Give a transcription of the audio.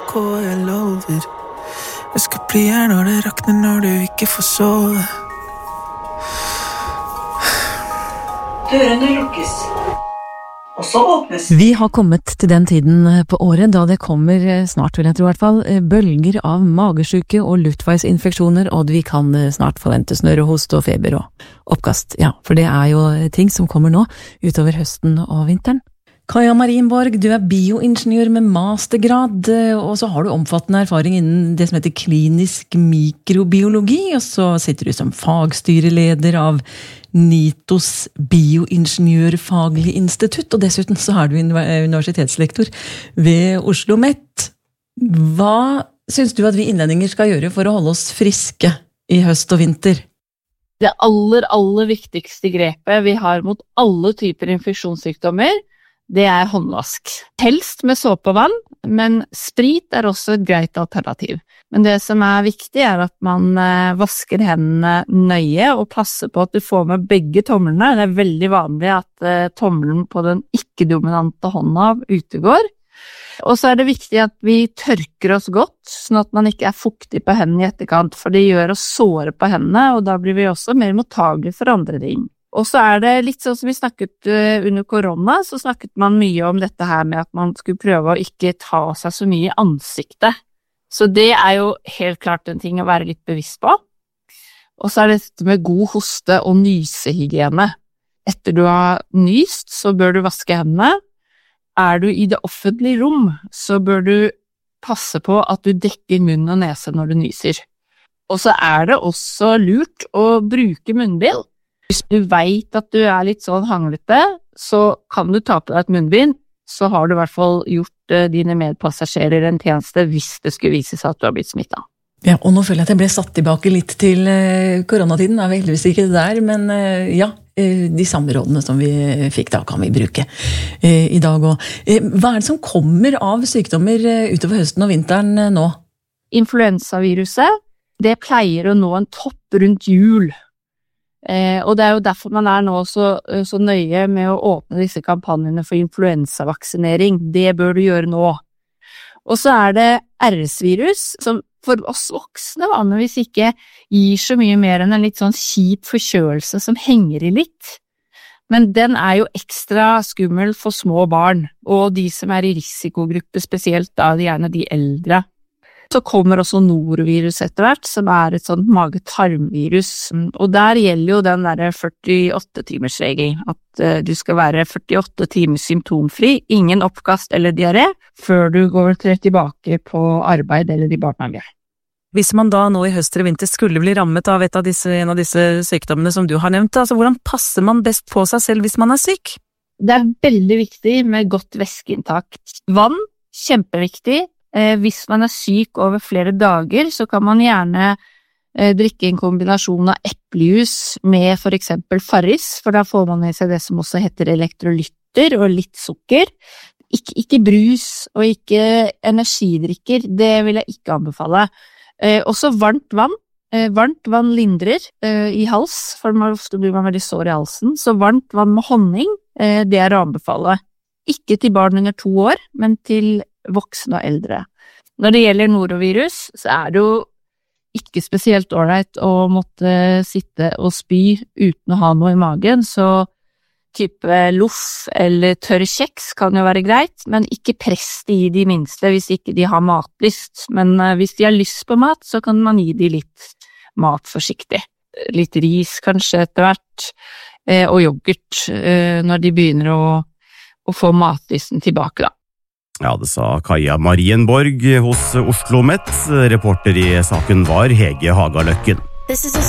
NRK, jeg lover. Jeg skal bli her når det rakner, når du ikke får sove. Dørene lukkes, og så åpnes. Vi har kommet til den tiden på året da det kommer, snart vil jeg tro i hvert fall, bølger av magesyke og luftveisinfeksjoner, og vi kan snart forvente snørr og hoste og feber og oppkast. Ja, for det er jo ting som kommer nå utover høsten og vinteren. Kaja Marienborg, du er bioingeniør med mastergrad, og så har du omfattende erfaring innen det som heter klinisk mikrobiologi, og så sitter du som fagstyreleder av NITOs bioingeniørfaglig institutt, og dessuten så er du universitetslektor ved Oslo OsloMet. Hva synes du at vi innlendinger skal gjøre for å holde oss friske i høst og vinter? Det aller viktigste grepet vi har mot alle typer infeksjonssykdommer, det er håndvask. Helst med såpe og vann, men sprit er også et greit alternativ. Men det som er viktig er at man vasker hendene nøye og passer på at du får med begge tomlene. Det er veldig vanlig at tommelen på den ikke-dominante hånda utegår. Og så er det viktig at vi tørker oss godt, sånn at man ikke er fuktig på hendene i etterkant, for det gjør oss såre på hendene, og da blir vi også mer mottagelige for andre ting. Og så er det litt sånn som vi snakket under korona, så snakket man mye om dette her med at man skulle prøve å ikke ta seg så mye i ansiktet. Så det er jo helt klart en ting å være litt bevisst på. Og så er det dette med god hoste- og nysehygiene. Etter du har nyst, så bør du vaske hendene. Er du i det offentlige rom, så bør du passe på at du dekker munn og nese når du nyser. Og så er det også lurt å bruke munnbind. Hvis du vet at du er litt sånn hanglete, så kan du ta på deg et munnbind, så har du i hvert fall gjort dine medpassasjerer en tjeneste hvis det skulle vise seg at du har blitt smittet. Ja, og nå føler jeg at jeg ble satt tilbake litt til koronatiden, er vi heldigvis ikke der, men ja, de samme rådene som vi fikk da kan vi bruke i dag også. Hva er det som kommer av sykdommer utover høsten og vinteren nå? Influensaviruset, det pleier å nå en topp rundt jul. Og det er jo derfor man er nå så nøye med å åpne disse kampanjene for influensavaksinering. Det bør du gjøre nå. Og så er det RS-virus, som for oss voksne vanligvis ikke gir så mye mer enn en litt sånn kjip forkjølelse som henger i litt. Men den er jo ekstra skummel for små barn, og de som er i risikogruppe, spesielt da gjerne de eldre. Så kommer også norovirus etter hvert, som er et sånt mage-tarmvirus, og der gjelder jo den der 48-timersregelen, at du skal være 48 timer symptomfri, ingen oppkast eller diaré, før du går tilbake på arbeid eller i barnehage. Hvis man da nå i høst eller vinter skulle bli rammet av en av disse sykdommene som du har nevnt, altså hvordan passer man best på seg selv hvis man er syk? Det er veldig viktig med godt væskeinntak. Vann, kjempeviktig. Hvis man er syk over flere dager, så kan man gjerne drikke en kombinasjon av eplejus med for eksempel Farris, for da får man i seg det som også heter elektrolytter og litt sukker. Ikke brus og ikke energidrikker, det vil jeg ikke anbefale. Også varmt vann. Varmt vann lindrer i hals, for ofte blir man veldig sår i halsen, så varmt vann med honning, det er å anbefale. Ikke til barn under 2 år, men til voksne og eldre. Når det gjelder norovirus, så er det jo ikke spesielt ålreit å måtte sitte og spy uten å ha noe i magen, så type loff eller tørr kjeks kan jo være greit, men ikke press de i de minste hvis ikke de har matlyst. Men hvis de har lyst på mat, så kan man gi de litt mat forsiktig. Litt ris kanskje etter hvert, og yoghurt når de begynner å få matlysten tilbake da. Ja, det sa Kaja Marienborg hos OsloMet. Reporter i saken var Hege Hagaløkken. This is a